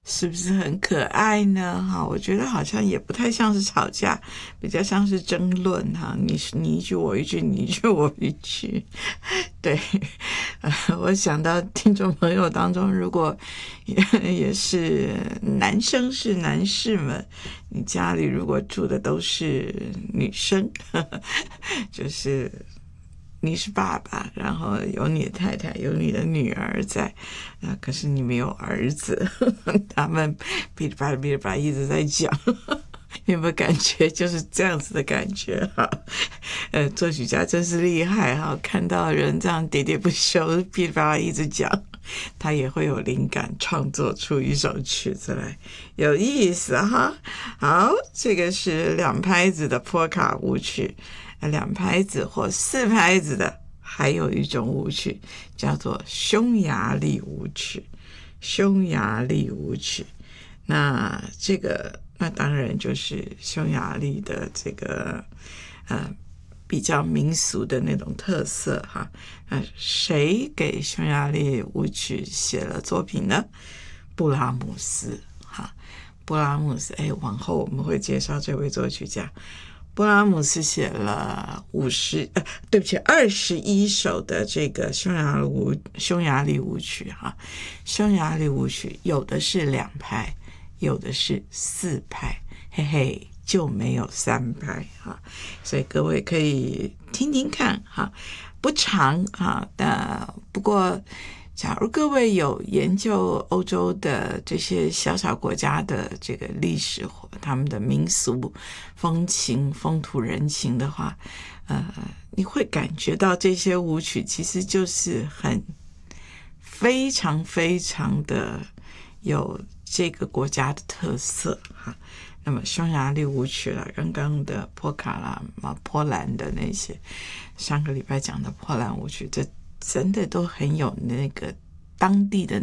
是不是很可爱呢？哈，我觉得好像也不太像是吵架，比较像是争论哈。你一句我一句，你一句我一句。对，我想到听众朋友当中，如果也是男生是男士们，你家里如果住的都是女生，就是你是爸爸，然后有你的太太，有你的女儿在，可是你没有儿子，他们噼里啪啦噼里啪啦一直在讲，你有没有感觉就是这样子的感觉哈？作曲家真是厉害哈，看到人这样喋喋不休，噼里啪啦一直讲，他也会有灵感，创作出一首曲子来，有意思哈。好，这个是2拍子的波卡舞曲。2拍子或4拍子的，还有一种舞曲叫做匈牙利舞曲。匈牙利舞曲，那这个那当然就是匈牙利的这个比较民俗的那种特色哈。谁给匈牙利舞曲写了作品呢？布拉姆斯哈。布拉姆斯，往后我们会介绍这位作曲家。布拉姆斯写了21首的这个匈牙利舞曲哈。匈牙利舞曲有的是2拍，有的是4拍，嘿嘿，就没有3拍哈。所以各位可以听听看哈，不长哈，不过假如各位有研究欧洲的这些小小国家的这个历史，他们的民俗风情、风土人情的话，你会感觉到这些舞曲其实就是非常非常的有这个国家的特色哈。那么匈牙利舞曲啦，刚刚的波卡啦、波兰的那些，上个礼拜讲的波兰舞曲，这真的都很有那个当地的